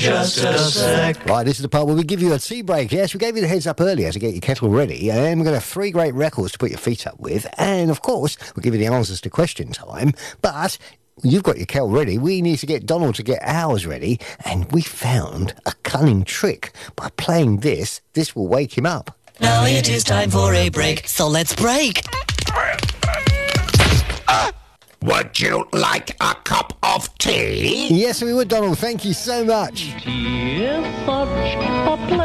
Just a sec. Right, this is the part where we give you a tea break. Yes, we gave you the heads up earlier to get your kettle ready, and then we're going to have 3 great records to put your feet up with, and of course, we'll give you the answers to question time, but you've got your kettle ready. We need to get Donald to get ours ready, and we found a cunning trick. By playing this will wake him up. Now it is time for a break, so let's break. Would you like a cup of tea? Yes, we would, Donald. Thank you so much. Tea is such a